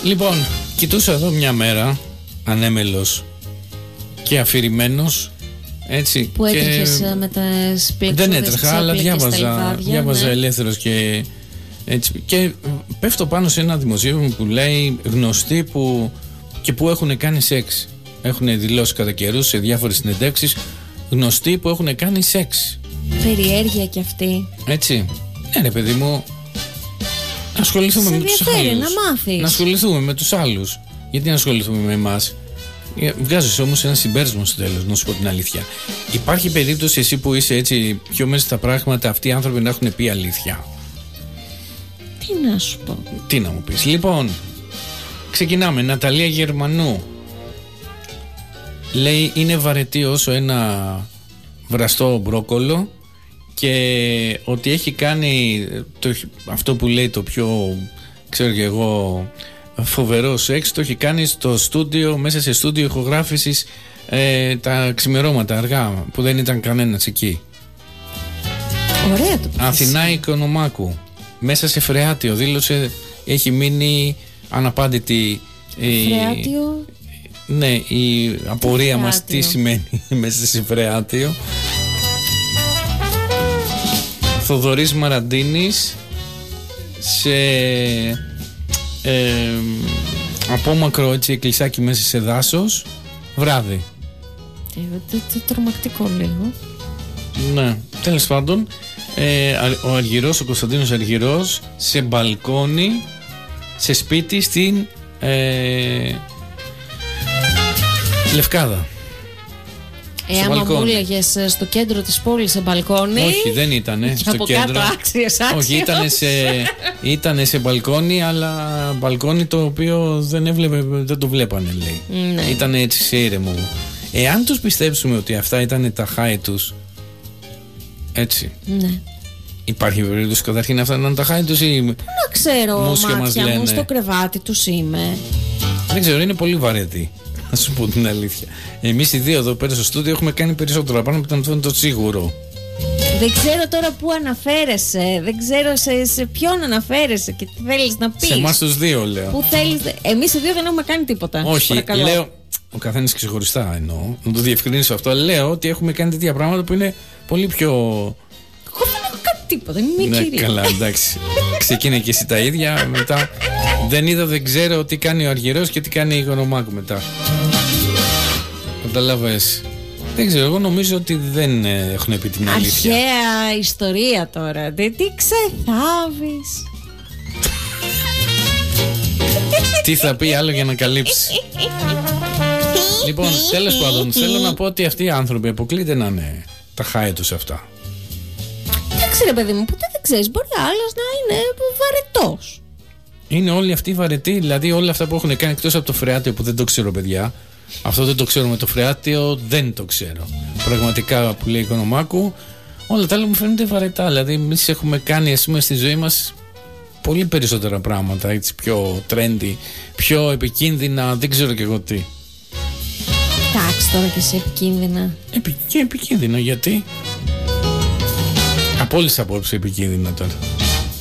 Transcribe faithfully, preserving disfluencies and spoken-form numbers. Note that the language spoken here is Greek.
Λοιπόν, κοιτούσα εδώ μια μέρα, ανέμελος και αφηρημένος, έτσι. Που έτρεχες και... με τις πλεξούδες. Δεν έτρεχα, αλλά διάβαζα, λιβάδια, διάβαζα ναι. ελεύθερος και έτσι. Και πέφτω πάνω σε ένα δημοσίευμα που λέει γνωστοί που και που έχουν κάνει σεξ. Έχουν δηλώσει κατά καιρούς σε διάφορες συνεντεύξεις γνωστοί που έχουν κάνει σεξ. Περιέργεια κι αυτή. Έτσι. Ναι, ρε παιδί μου, να ασχοληθούμε σε με τους άλλους. να μάθεις. Να ασχοληθούμε με τους άλλους. Γιατί να ασχοληθούμε με εμάς? Βγάζεις όμως ένα συμπέρασμα στο τέλος, να σου πω την αλήθεια. Υπάρχει περίπτωση εσύ που είσαι έτσι πιο μέσα στα πράγματα, αυτοί οι άνθρωποι να έχουν πει αλήθεια? Τι να σου πω? Τι να μου πεις? Λοιπόν, ξεκινάμε. Ναταλία Γερμανού λέει είναι βαρετή όσο ένα βραστό μπρόκολο και ότι έχει κάνει το, αυτό που λέει το πιο, ξέρω και εγώ, φοβερό σεξ, το έχει κάνει στο στούντιο, μέσα σε στούντιο ηχογράφησης ε, τα ξημερώματα αργά που δεν ήταν κανένας εκεί. Ωραία το πες. Αθηνά Οικονομάκου μέσα σε φρεάτιο δήλωσε έχει μείνει αναπάντητη η, φρεάτιο. Ναι, η απορία μας τι σημαίνει μέσα σε φρεάτιο. Θοδωρής Μαραντίνης σε ε, απόμακρο έτσι εκκλησάκι μέσα σε δάσος βράδυ. ε, Τρομακτικό λίγο. Ναι, τέλος πάντων ε, ο Αργυρός, ο Κωνσταντίνος Αργυρός σε μπαλκόνι σε σπίτι στην ε, Λευκάδα. Ε, άμα μου έλεγες στο κέντρο της πόλης σε μπαλκόνι. Όχι, δεν ήτανε στο από κέντρο. Κάτω άξιες, άξιος. Όχι, ήτανε σε, ήτανε σε μπαλκόνι, αλλά μπαλκόνι το οποίο δεν έβλεπε, δεν το βλέπανε, λέει. Ναι. Ήτανε έτσι σε ήρεμο. Εάν τους πιστέψουμε ότι αυτά ήταν τα χάη τους, έτσι. Ναι. Υπάρχει περίπτωση καταρχήν αυτά να είναι τα χάη τους ή να ξέρω, μάτια μου, στο κρεβάτι τους είμαι. Δεν ξέρω, είναι πολύ βαρετή. Να σου πω την αλήθεια. Εμείς οι δύο εδώ πέρα στο στούντιο έχουμε κάνει περισσότερο πάνω από αυτό είναι το σίγουρο. Δεν ξέρω τώρα πού αναφέρεσαι. Δεν ξέρω σε, σε ποιον αναφέρεσαι και τι θέλεις να πεις. Σε εμάς τους δύο λέω. Πού θέλεις. Εμείς οι δύο δεν έχουμε κάνει τίποτα. Όχι, παρακαλώ. Λέω. Ο καθένας ξεχωριστά εννοώ. Να το διευκρινίσω αυτό. Λέω ότι έχουμε κάνει τέτοια πράγματα που είναι πολύ πιο. Εγώ δεν έχω κάνει τίποτα. Είμαι ναι, κυρία. Καλά, εντάξει. Ξεκίνησε και εσύ τα ίδια. Μετά δεν είδα, δεν ξέρω τι κάνει ο Αργυρός και τι κάνει η Οικονομάκου μετά. Καταλάβες. Δεν ξέρω, εγώ νομίζω ότι δεν έχουν πει την αλήθεια. Αρχαία ιστορία τώρα. Δεν τι ξεθάβεις. Τι θα πει άλλο για να καλύψει. Λοιπόν, τέλος πάντων, θέλω να πω ότι αυτοί οι άνθρωποι αποκλείται να είναι τα χάη τους αυτά. Εντάξει ρε παιδί μου, ποτέ δεν ξέρεις. Μπορεί άλλος να είναι βαρετός. Είναι όλοι αυτοί βαρετοί, δηλαδή όλα αυτά που έχουν κάνει εκτός από το φρεάτιο που δεν το ξέρω, παιδιά. Αυτό δεν το ξέρω με το φρεάτιο, δεν το ξέρω. Πραγματικά που λέει η Οικονομάκου, όλα τα άλλα μου φαίνονται βαρετά. Δηλαδή, εμείς έχουμε κάνει, ας πούμε, στη ζωή μας πολύ περισσότερα πράγματα, έτσι πιο trendy, πιο επικίνδυνα, δεν ξέρω και εγώ τι. Εντάξει τώρα και σε επικίνδυνα. Επι... Και επικίνδυνα, γιατί? Από όλες τις απόψεις επικίνδυνα τώρα.